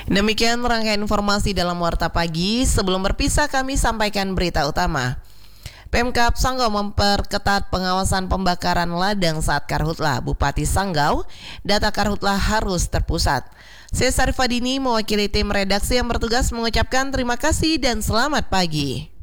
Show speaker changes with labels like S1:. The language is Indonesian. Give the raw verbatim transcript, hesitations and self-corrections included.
S1: Demikian rangkaian informasi dalam Warta Pagi. Sebelum berpisah kami sampaikan berita utama. Pemkab Sanggau memperketat pengawasan pembakaran ladang saat karhutlah. Bupati Sanggau, data karhutlah harus terpusat. Saya Sarifadini mewakili tim redaksi yang bertugas mengucapkan terima kasih dan selamat pagi.